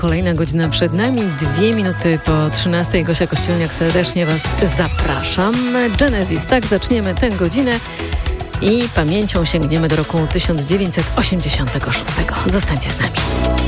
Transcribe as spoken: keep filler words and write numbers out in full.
Kolejna godzina przed nami, dwie minuty po trzynastej. Gosia Kościelniak, serdecznie Was zapraszam. Genesis, tak zaczniemy tę godzinę i pamięcią sięgniemy do roku tysiąc dziewięćset osiemdziesiątego szóstego. Zostańcie z nami.